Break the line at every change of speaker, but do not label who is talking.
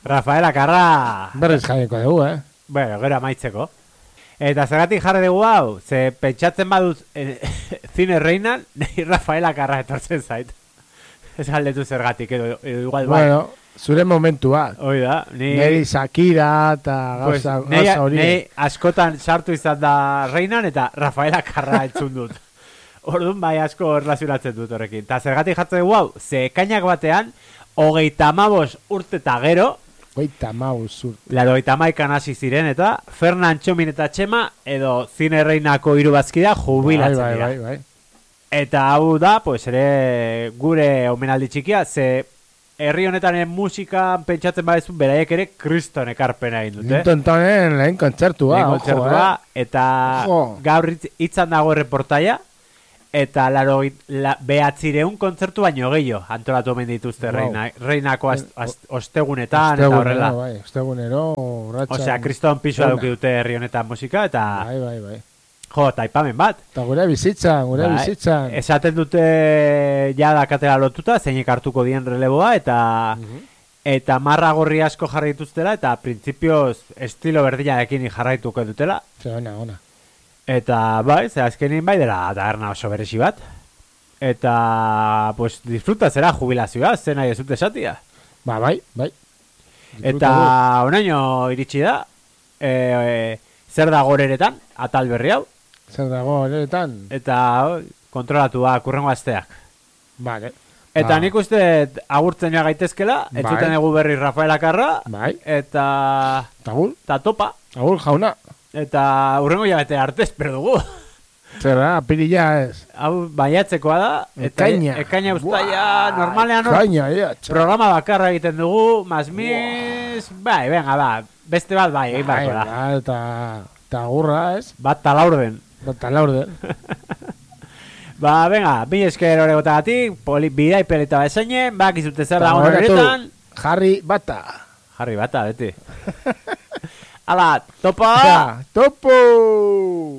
Rafaela Carrà.
Berriz jarriko dugu,
Bueno, gero amaitzeko. Eta zergatik jarri dugu hau, ze pentsatzen baduz Cine Reinan, nahi Rafaela Carrà etortzen zait. Ez aldetu zergatik, edo igual bai.
Bueno, zure momentua.
Hoi da,
Neri Shakira eta gauza hori.
Nei askotan sartu izan da Reinan eta Rafaela Carrà entzun dut. Orduan bai asko erlazionatzen dut horrekin. Ta zergatik jartzen dugu hau, ze ekainak batean, 35 urte eta gero,
35 urte.
81 hasi ziren eta Fernan Txomin eta Txema edo Cine Reinako hiru bazkidea jubilatzen dira.
Bai.
Eta hau da, pues ere gure omenaldi txikia, ze herri honetaren musikan pentsatzen badezu beraiek ere kriston ekarpena egin dute.
Tontonen lehen kontzertua.
Eta gaur hitzan dago reportaia, eta 900 kontzertu baino gehiago antolatu omen dituzte Reinako ostegunetan eta horrela.
Ostegunero, ratxan.
Osea, kriston pisua duki dute herri honetan musika, eta...
Bai.
Jo, eta aipamen bat.
Eta gure bizitzan.
Esaten dute ja dakatela lotuta, zeinek hartuko dien releboa, eta marra gorri asko jarri dituztela, eta printzipioz estilo berdinarekin jarraituko dutela.
Ona.
Eta bai, ze azkenin bai dela taberna oso beresi bat. Eta, pues, disfruta zera jubilazioa, zen nahi ez dut esatia.
Bai.
Eta onaino iritsi da, zer da goreretan, atal berri hau.
Zer dago horretan?
Eta kontrolatu kurrengo asteak.
Vale.
Eta nik uste agurtzen joa gaitezkela, entzuten egu berri Rafaela Carrà, eta topa.
Agur jauna.
Eta urrengo jabete arte espero dugu.
Zerra, apirila ez.
Hau baiatzekoa da. Ekaina ustaia, normalean programa bakarra egiten dugu, mazmiz, bai, venga, ba, beste bat bai, egin barko da.
Eta agurra ez.
Bat talaurden. Ba, venga, mi esker horregotagatik, bidai pelita bezainen, bak izute zer da horretan.
Jarri bata,
beti. Ala, topa!
Topo!